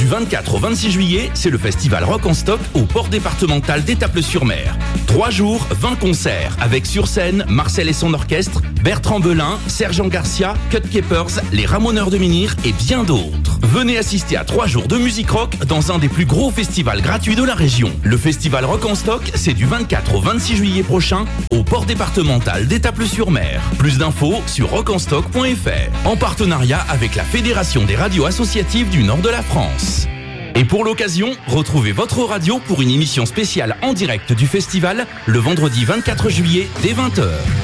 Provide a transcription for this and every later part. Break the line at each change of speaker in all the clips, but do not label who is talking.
24 au 26 juillet, c'est le festival Rock en Stock au port départemental d'Étaples-sur-Mer. 3 jours, 20 concerts, avec sur scène Marcel et son orchestre, Bertrand Belin, Sergent Garcia, Cut Keepers, les Ramoneurs de Menhir et bien d'autres. Venez assister à 3 jours de musique rock dans un des plus gros festivals gratuits de la région. Le festival Rock en Stock, c'est du 24 au 26 juillet prochain au port départemental d'Étaples-sur-Mer. Plus d'infos sur rockenstock.fr, en partenariat avec la Fédération des radios associatives du nord de la France. Et pour l'occasion, retrouvez votre radio pour une émission spéciale en direct du festival le vendredi 24 juillet dès 20h.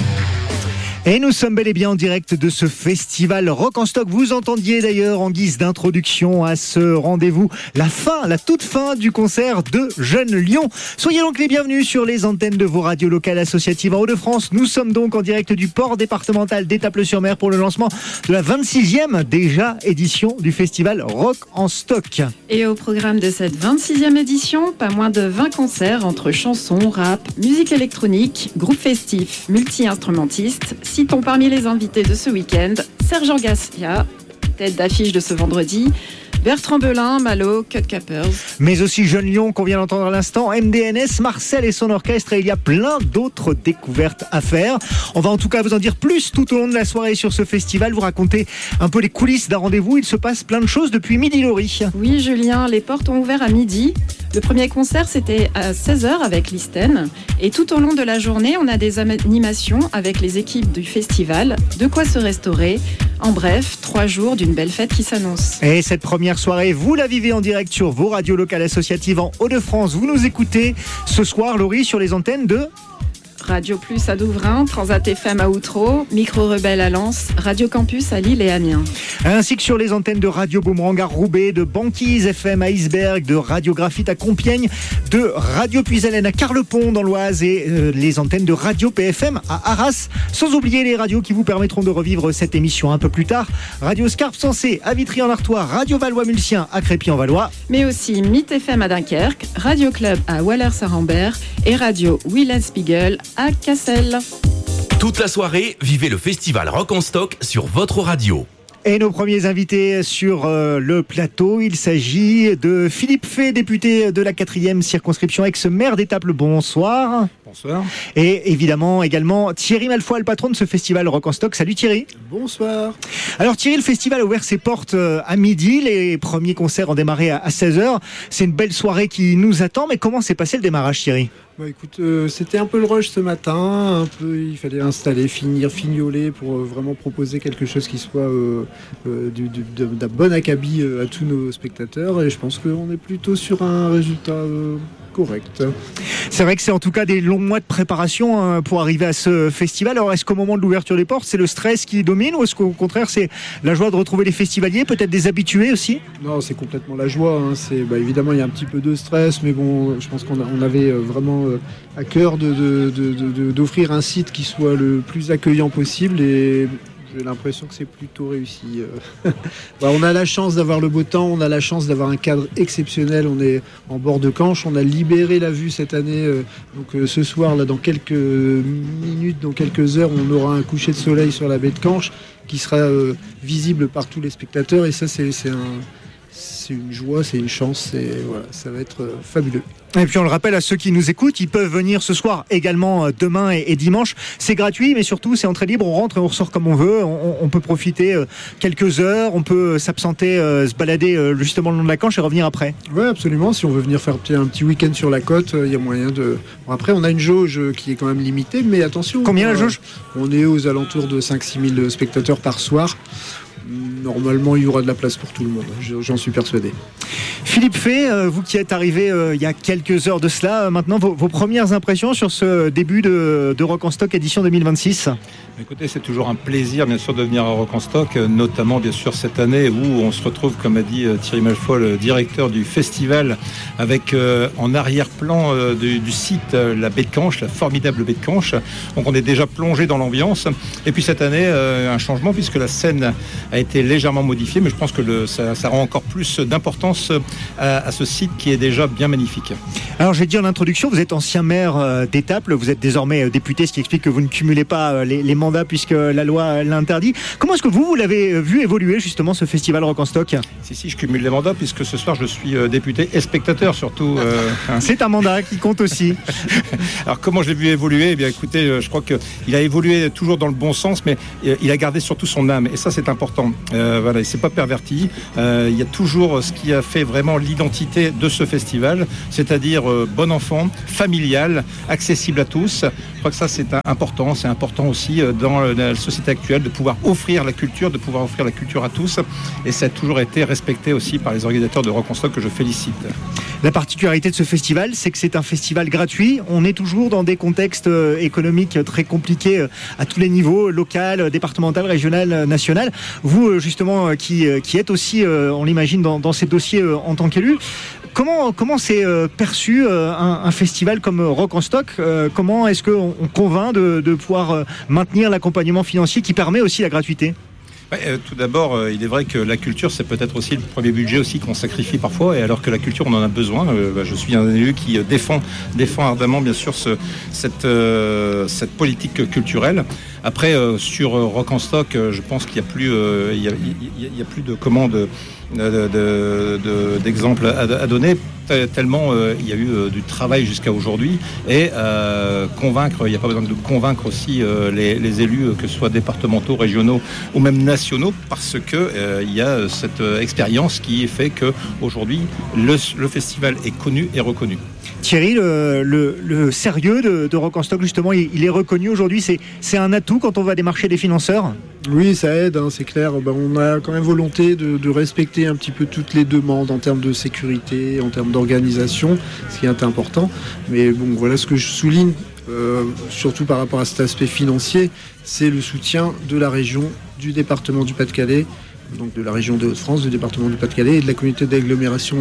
Et nous sommes bel et bien en direct de ce festival Rock en Stock. Vous entendiez d'ailleurs en guise d'introduction à ce rendez-vous la toute fin du concert de Jeunes Lions. Soyez donc les bienvenus sur les antennes de vos radios locales associatives en Hauts-de-France. Nous sommes donc en direct du port départemental d'Étaples-sur-Mer pour le lancement de la 26e déjà édition du festival Rock en Stock.
Et au programme de cette 26e édition, pas moins de 20 concerts entre chansons, rap, musique électronique, groupes festifs, multi-instrumentistes. Citons parmi les invités de ce week-end Sergent Garcia, tête d'affiche de ce vendredi, Bertrand Belin, Malo, Cut Keepers.
Mais aussi Jeunes Lions qu'on vient d'entendre à l'instant, MDNS, Marcel et son orchestre, et il y a plein d'autres découvertes à faire. On va en tout cas vous en dire plus tout au long de la soirée sur ce festival, vous raconter un peu les coulisses d'un rendez-vous. Il se passe plein de choses depuis midi, Laurie.
Oui Julien, les portes ont ouvert à midi. Le premier concert, c'était à 16h avec Listen. Et tout au long de la journée, on a des animations avec les équipes du festival. De quoi se restaurer. En bref, 3 jours d'une belle fête qui s'annonce.
Et cette première soirée, vous la vivez en direct sur vos radios locales associatives en Hauts-de-France. Vous nous écoutez ce soir, Laurie, sur les antennes de...
Radio Plus à Douvrin, Transat FM à Outreau, Micro Rebelle à Lens, Radio Campus à Lille et Amiens.
Ainsi que sur les antennes de Radio Boomerang à Roubaix, de Banquise FM à Iceberg, de Radio Graphite à Compiègne, de Radio Puisalène à Carlepont dans l'Oise et les antennes de Radio PFM à Arras. Sans oublier les radios qui vous permettront de revivre cette émission un peu plus tard. Radio Scarpe Sensé à Vitry-en-Artois, Radio Valois-Mulsien à Crépy-en-Valois.
Mais aussi Mythe FM à Dunkerque, Radio Club à Wallers-Saint-Rambert et Radio Wilhelmspiegel à Cassel.
Toute la soirée, vivez le festival Rock en Stock sur votre radio.
Et nos premiers invités sur le plateau, il s'agit de Philippe Fay, député de la 4e circonscription, ex-maire d'Étaples. Bonsoir.
Bonsoir.
Et évidemment également Thierry Malfoy, le patron de ce festival Rock en Stock. Salut Thierry.
Bonsoir.
Alors Thierry, le festival a ouvert ses portes à midi, les premiers concerts ont démarré à 16h. C'est une belle soirée qui nous attend, mais comment s'est passé le démarrage, Thierry ?
Bah écoute, c'était un peu le rush ce matin, il fallait installer, finir, fignoler pour vraiment proposer quelque chose qui soit d'un bon acabit à tous nos spectateurs, et je pense qu'on est plutôt sur un résultat correct.
C'est vrai que c'est en tout cas des longs mois de préparation pour arriver à ce festival. Alors est-ce qu'au moment de l'ouverture des portes, c'est le stress qui domine, ou est-ce qu'au contraire c'est la joie de retrouver les festivaliers, peut-être des habitués aussi ?
Non, c'est complètement la joie, hein. Évidemment il y a un petit peu de stress, mais bon, je pense qu'on avait vraiment à cœur d'offrir un site qui soit le plus accueillant possible, et j'ai l'impression que c'est plutôt réussi. On a la chance d'avoir le beau temps, on a la chance d'avoir un cadre exceptionnel, on est en bord de Canche, on a libéré la vue cette année, donc ce soir, là, dans quelques minutes, dans quelques heures, on aura un coucher de soleil sur la baie de Canche qui sera visible par tous les spectateurs, et ça c'est une joie, c'est une chance, voilà, ça va être fabuleux.
Et puis on le rappelle à ceux qui nous écoutent, ils peuvent venir ce soir, également demain et dimanche. C'est gratuit, mais surtout c'est entrée libre, on rentre et on ressort comme on veut. On peut profiter quelques heures, on peut s'absenter, se balader justement le long de la Canche et revenir après.
Oui, absolument. Si on veut venir faire un petit week-end sur la côte, il y a moyen de... Bon, après, on a une jauge qui est quand même limitée, mais attention.
Combien la jauge ?
On est aux alentours de 5-6 000 spectateurs par soir. Normalement, il y aura de la place pour tout le monde, j'en suis persuadé.
Philippe Fay, vous qui êtes arrivé il y a quelques heures de cela, maintenant vos premières impressions sur ce début de Rock en Stock édition 2026 ?
Écoutez, c'est toujours un plaisir bien sûr de venir à Rock en Stock, notamment bien sûr cette année où on se retrouve, comme a dit Thierry Malfoy, le directeur du festival, avec en arrière-plan du site la baie de Canche, la formidable baie de Canche. Donc on est déjà plongé dans l'ambiance. Et puis cette année, un changement puisque la scène a été légèrement modifié, mais je pense que ça rend encore plus d'importance à ce site qui est déjà bien magnifique.
Alors j'ai dit en introduction, vous êtes ancien maire d'Étaples, vous êtes désormais député, ce qui explique que vous ne cumulez pas les mandats puisque la loi l'interdit. Comment est-ce que vous l'avez vu évoluer justement ce festival Rock en Stock ?
Si, je cumule les mandats puisque ce soir je suis député et spectateur surtout.
C'est un mandat qui compte aussi.
Alors comment je l'ai vu évoluer ? Eh bien écoutez, je crois qu'il a évolué toujours dans le bon sens, mais il a gardé surtout son âme et ça c'est important. Voilà, il s'est pas perverti. Il y a toujours ce qui a fait vraiment l'identité de ce festival, c'est-à-dire bon enfant, familial, accessible à tous. Je crois que ça c'est important. C'est important aussi dans la société actuelle de pouvoir offrir la culture, à tous. Et ça a toujours été respecté aussi par les organisateurs de Rock en Stock que je félicite.
La particularité de ce festival, c'est que c'est un festival gratuit. On est toujours dans des contextes économiques très compliqués à tous les niveaux, local, départemental, régional, national. Vous, justement, qui êtes aussi, on l'imagine, dans ces dossiers en tant qu'élu, comment c'est perçu un festival comme Rock en Stock ? Comment est-ce qu'on convainc de pouvoir maintenir l'accompagnement financier qui permet aussi la gratuité ?
Tout d'abord, il est vrai que la culture, c'est peut-être aussi le premier budget aussi qu'on sacrifie parfois, et alors que la culture, on en a besoin. Je suis un élu qui défend ardemment, bien sûr, cette politique culturelle. Après, sur Rock en Stock, je pense qu'il n'y a plus, il y a plus de commandes d'exemples à donner, tellement il y a eu du travail jusqu'à aujourd'hui, et convaincre, il n'y a pas besoin de convaincre aussi les élus, que ce soit départementaux, régionaux ou même nationaux, parce que il y a cette expérience qui fait qu'aujourd'hui le festival est connu et reconnu.
Thierry, le sérieux de Rock en Stock, justement, il est reconnu aujourd'hui. C'est un atout quand on va démarcher des financeurs ?
Oui, ça aide, c'est clair. On a quand même volonté de respecter un petit peu toutes les demandes en termes de sécurité, en termes d'organisation, ce qui est important. Mais bon, voilà ce que je souligne, surtout par rapport à cet aspect financier, c'est le soutien de la région, du département du Pas-de-Calais, donc de la région des Hauts-de-France, du département du Pas-de-Calais et de la communauté d'agglomération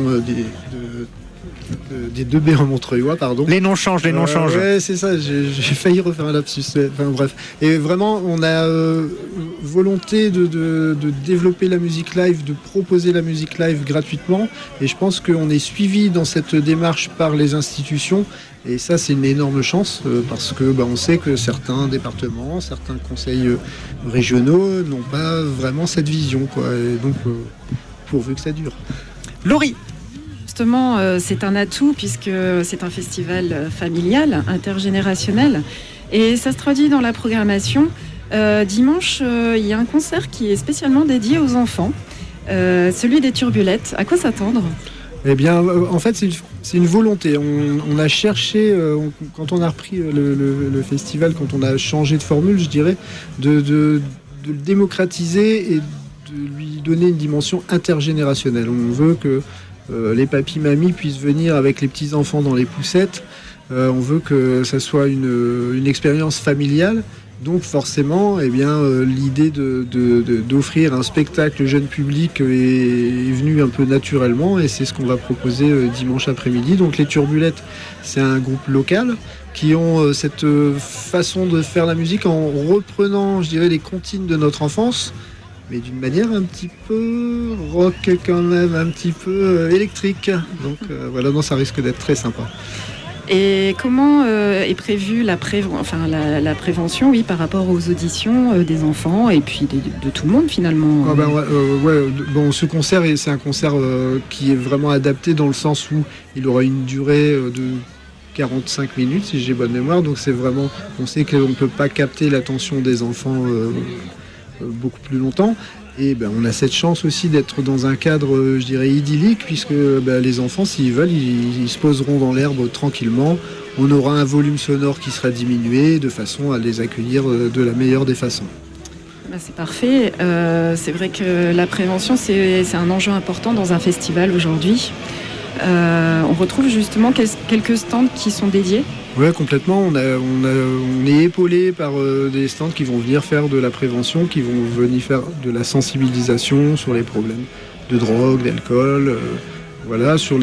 des deux baies en Montreuilois, pardon.
Les noms changent.
Ouais, c'est ça, j'ai failli refaire un lapsus. Enfin bref. Et vraiment, on a volonté de développer la musique live, de proposer la musique live gratuitement. Et je pense qu'on est suivi dans cette démarche par les institutions. Et ça, c'est une énorme chance parce que on sait que certains départements, certains conseils régionaux n'ont pas vraiment cette vision, quoi. Et donc, pourvu que ça dure.
Laurie.
Justement, c'est un atout puisque c'est un festival familial, intergénérationnel. Et ça se traduit dans la programmation. Dimanche, il y a un concert qui est spécialement dédié aux enfants, celui des Turbulettes. À quoi s'attendre ?
Eh bien, en fait, c'est une volonté. On a cherché, quand on a repris le festival, quand on a changé de formule, je dirais, de le démocratiser et de lui donner une dimension intergénérationnelle. On veut que les papis-mamies puissent venir avec les petits-enfants dans les poussettes. On veut que ça soit une expérience familiale. Donc forcément, l'idée d'offrir un spectacle jeune public est venue un peu naturellement, et c'est ce qu'on va proposer dimanche après-midi. Donc les Turbulettes, c'est un groupe local qui ont cette façon de faire la musique en reprenant, je dirais, les comptines de notre enfance, mais d'une manière un petit peu rock quand même, un petit peu électrique. Donc ça risque d'être très sympa.
Et comment est prévue la prévention, par rapport aux auditions des enfants et puis de tout le monde finalement ?
Ce concert, c'est un concert qui est vraiment adapté dans le sens où il aura une durée de 45 minutes si j'ai bonne mémoire. Donc c'est vraiment, on sait qu'on ne peut pas capter l'attention des enfants beaucoup plus longtemps. Et on a cette chance aussi d'être dans un cadre, je dirais, idyllique, puisque les enfants, s'ils veulent, ils se poseront dans l'herbe tranquillement. On aura un volume sonore qui sera diminué, de façon à les accueillir de la meilleure des façons.
C'est parfait. C'est vrai que la prévention, c'est un enjeu important dans un festival aujourd'hui. On retrouve justement quelques stands qui sont dédiés.
Oui, complètement. On est épaulé par des stands qui vont venir faire de la prévention, qui vont venir faire de la sensibilisation sur les problèmes de drogue, d'alcool, sur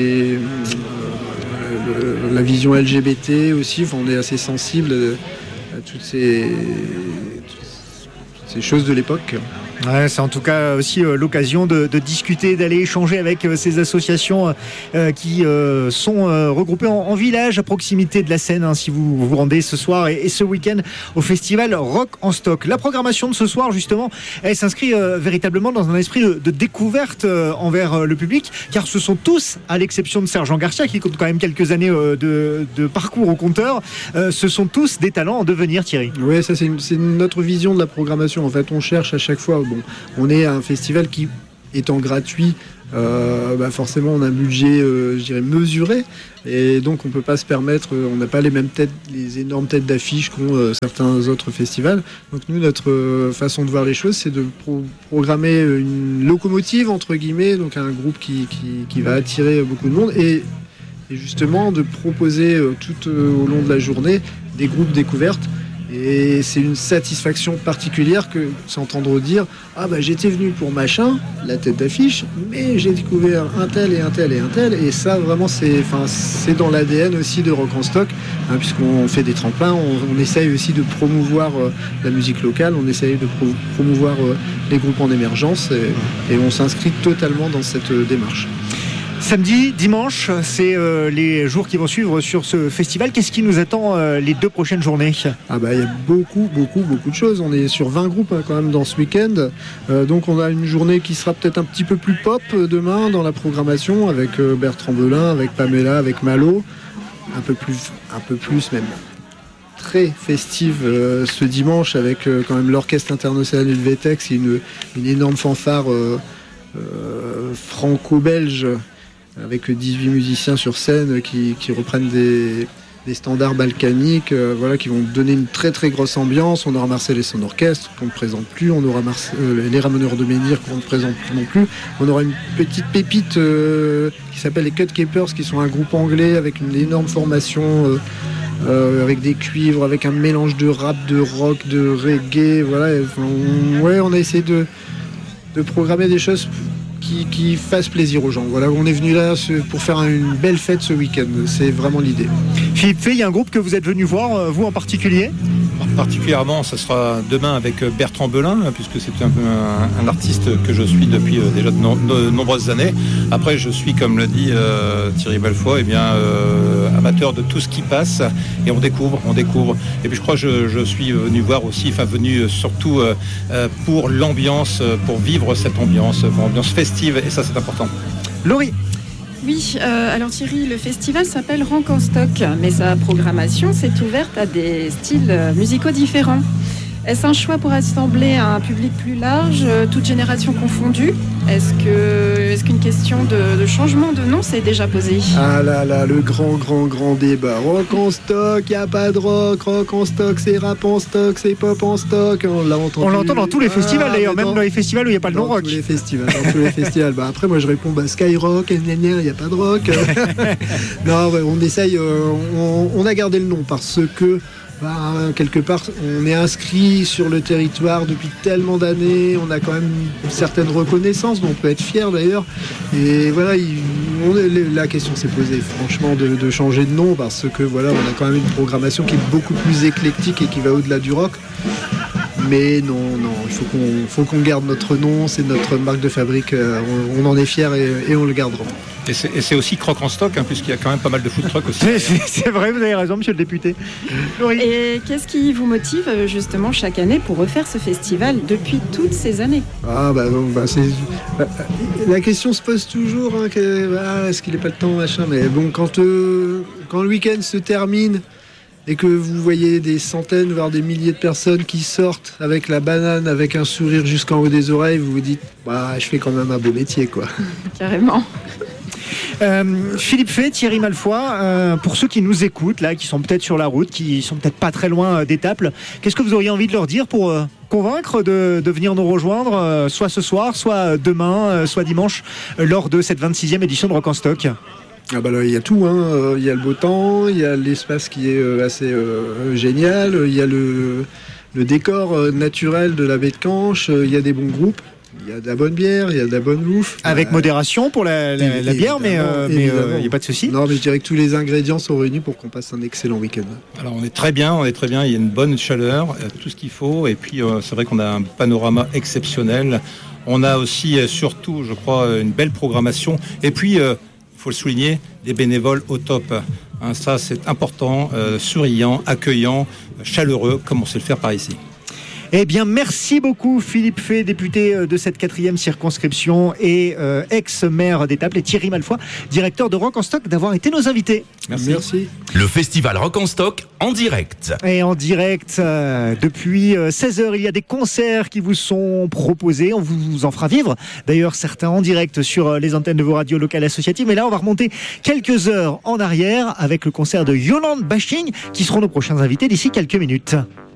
la vision LGBT aussi. On est assez sensible à toutes ces choses de l'époque.
Ouais, c'est en tout cas aussi l'occasion de discuter, d'aller échanger avec ces associations qui sont regroupées en village à proximité de la Seine, hein, si vous vous rendez ce soir et ce week-end au festival Rock en Stock. La programmation de ce soir, justement, elle s'inscrit véritablement dans un esprit de découverte envers le public, car ce sont tous, à l'exception de Sergent Garcia, qui compte quand même quelques années de parcours au compteur, ce sont tous des talents en devenir, Thierry.
Oui, ça c'est notre vision de la programmation. En fait, on cherche à chaque fois. Bon, on est un festival qui, étant gratuit, forcément on a un budget, je dirais, mesuré, et donc on peut pas se permettre, on n'a pas les énormes têtes d'affiche qu'ont certains autres festivals. Donc nous, notre façon de voir les choses, c'est de programmer une locomotive entre guillemets, donc un groupe qui va attirer beaucoup de monde, et justement de proposer tout au long de la journée des groupes découvertes. Et c'est une satisfaction particulière que s'entendre dire « Ah j'étais venu pour machin, la tête d'affiche, mais j'ai découvert un tel et un tel et un tel. » Et ça, vraiment, c'est dans l'ADN aussi de Rock en Stock, hein, puisqu'on fait des tremplins, on essaye aussi de promouvoir la musique locale, on essaye de promouvoir les groupes en émergence, et on s'inscrit totalement dans cette démarche.
Samedi, dimanche, c'est les jours qui vont suivre sur ce festival. Qu'est-ce qui nous attend les 2 prochaines journées ?
Il y a beaucoup de choses. On est sur 20 groupes quand même dans ce week-end. Donc on a une journée qui sera peut-être un petit peu plus pop demain dans la programmation, avec Bertrand Belin, avec Pamela, avec Malo. Un peu plus même. Très festive ce dimanche, avec quand même l'Orchestre International Helvetex, qui est une énorme fanfare franco-belge, avec 18 musiciens sur scène qui reprennent des standards balkaniques, qui vont donner une très très grosse ambiance. On aura Marcel et son orchestre qu'on ne présente plus, on aura les Ramoneurs de Menhir qu'on ne présente plus non plus. On aura une petite pépite qui s'appelle les Cut Capers, qui sont un groupe anglais avec une énorme formation, avec des cuivres, avec un mélange de rap, de rock, de reggae. On a essayé de programmer des choses qui fassent plaisir aux gens. On est venu là pour faire une belle fête ce week-end. C'est vraiment l'idée.
Philippe Fay, il y a un groupe que vous êtes venu voir, vous en particulier ?
Particulièrement, ça sera demain avec Bertrand Belin, puisque c'est un artiste que je suis depuis déjà de nombreuses années. Après, je suis, comme l'a dit Thierry Belfoy, amateur de tout ce qui passe, et on découvre. Et puis je crois que je suis venu voir aussi, venu surtout pour l'ambiance, pour vivre cette ambiance festive, et ça c'est important.
Laurie.
Oui, alors Thierry, le festival s'appelle Rock en Stock, mais sa programmation s'est ouverte à des styles musicaux différents. Est-ce un choix pour assembler un public plus large, toute génération confondue ? Est-ce qu'une question de changement de nom s'est déjà posée ?
Ah là, le grand débat. Rock en stock, y a pas de rock. Rock en stock, c'est rap en stock, c'est pop en stock. On l'entend
dans tous les festivals d'ailleurs, même dans les festivals où il n'y a pas le nom rock.
Dans tous les festivals. Après, moi je réponds Skyrock, il n'y a pas de rock. Non, on essaye, on a gardé le nom parce que quelque part, on est inscrit sur le territoire depuis tellement d'années, on a quand même une certaine reconnaissance, dont on peut être fier d'ailleurs. Et la question s'est posée, franchement, de changer de nom, parce que on a quand même une programmation qui est beaucoup plus éclectique et qui va au-delà du rock. Mais non, il faut qu'on garde notre nom, c'est notre marque de fabrique, on en est fiers et on le gardera.
Et c'est aussi Rock en Stock, puisqu'il y a quand même pas mal de food trucks aussi.
C'est vrai, vous avez raison, monsieur le député.
Oui. Et qu'est-ce qui vous motive justement chaque année pour refaire ce festival depuis toutes ces années ?
La question se pose toujours, est-ce qu'il n'est pas le temps, machin, mais bon, quand le week-end se termine et que vous voyez des centaines, voire des milliers de personnes qui sortent avec la banane, avec un sourire jusqu'en haut des oreilles, vous vous dites, je fais quand même un beau métier, quoi.
Carrément.
Philippe Fay, Thierry Malfoy, pour ceux qui nous écoutent, là, qui sont peut-être sur la route, qui sont peut-être pas très loin d'Étaples, qu'est-ce que vous auriez envie de leur dire pour convaincre de venir nous rejoindre, soit ce soir, soit demain, soit dimanche, lors de cette 26e édition de Rock en Stock ?
Il y a tout, il y a le beau temps, il y a l'espace qui est assez génial, il y a le décor naturel de la baie de Canche, il y a des bons groupes. Il y a de la bonne bière, il y a de la bonne bouffe.
Avec modération pour la bière, mais il n'y a pas de souci.
Non, mais je dirais que tous les ingrédients sont réunis pour qu'on passe un excellent week-end.
Alors on est très bien, il y a une bonne chaleur, tout ce qu'il faut, et puis c'est vrai qu'on a un panorama exceptionnel. On a aussi, surtout, je crois, une belle programmation, et puis, il faut le souligner, des bénévoles au top. Hein, ça c'est important, souriant, accueillant, chaleureux, comme on sait le faire par ici.
Eh bien, merci beaucoup Philippe Fay, député de cette 4e circonscription et ex-maire d'Étaples, et Thierry Malfoy, directeur de Rock en Stock, d'avoir été nos invités.
Merci.
Le festival Rock en Stock en direct.
Et en direct, depuis 16h, il y a des concerts qui vous sont proposés. On vous en fera vivre. D'ailleurs, certains en direct sur les antennes de vos radios locales associatives. Mais là, on va remonter quelques heures en arrière avec le concert de Yolande Bashing, qui seront nos prochains invités d'ici quelques minutes.